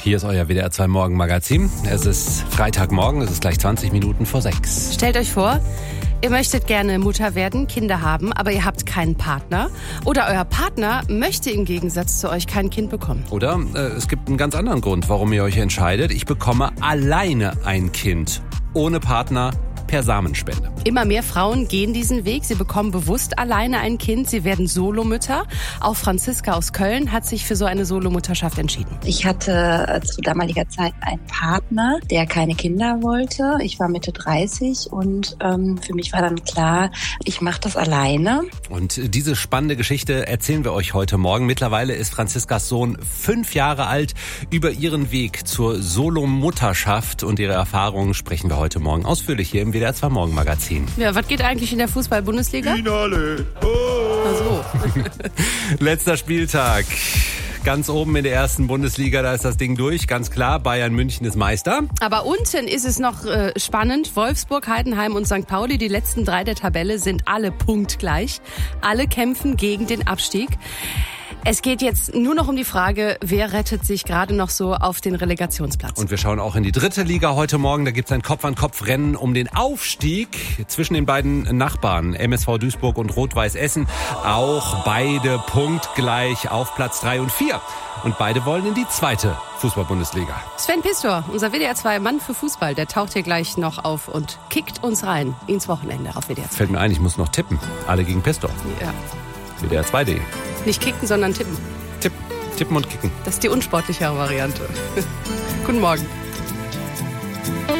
Hier ist euer WDR 2 Morgenmagazin. Es ist Freitagmorgen, es ist gleich 20 Minuten vor 6. Stellt euch vor, ihr möchtet gerne Mutter werden, Kinder haben, aber ihr habt keinen Partner. Oder euer Partner möchte im Gegensatz zu euch kein Kind bekommen. Oder es gibt einen ganz anderen Grund, warum ihr euch entscheidet. Ich bekomme alleine ein Kind, ohne Partner, per Samenspende. Immer mehr Frauen gehen diesen Weg. Sie bekommen bewusst alleine ein Kind. Sie werden Solomütter. Auch Franziska aus Köln hat sich für so eine Solomutterschaft entschieden. Ich hatte zu damaliger Zeit einen Partner, der keine Kinder wollte. Ich war Mitte 30 und für mich war dann klar, ich mache das alleine. Und diese spannende Geschichte erzählen wir euch heute Morgen. Mittlerweile ist Franziskas Sohn 5 Jahre alt. Über ihren Weg zur Solomutterschaft und ihre Erfahrungen sprechen wir heute Morgen ausführlich hier im WDR 2 Morgenmagazin. Ja, was geht eigentlich in der Fußball-Bundesliga? Finale. Oh. Ach so. Letzter Spieltag. Ganz oben in der ersten Bundesliga, da ist das Ding durch, ganz klar. Bayern München ist Meister. Aber unten ist es noch spannend. Wolfsburg, Heidenheim und St. Pauli, die letzten 3 der Tabelle, sind alle punktgleich. Alle kämpfen gegen den Abstieg. Es geht jetzt nur noch um die Frage, wer rettet sich gerade noch so auf den Relegationsplatz. Und wir schauen auch in die 3. Liga heute Morgen. Da gibt es ein Kopf-an-Kopf-Rennen um den Aufstieg zwischen den beiden Nachbarn, MSV Duisburg und Rot-Weiß Essen. Auch beide punktgleich auf Platz 3 und 4. Und beide wollen in die 2. Fußball-Bundesliga. Sven Pistor, unser WDR 2 Mann für Fußball, der taucht hier gleich noch auf und kickt uns rein ins Wochenende auf WDR 2. Fällt mir ein, ich muss noch tippen. Alle gegen Pistor. Ja. WDR2.de. Nicht kicken, sondern tippen. Tippen und kicken. Das ist die unsportlichere Variante. Guten Morgen.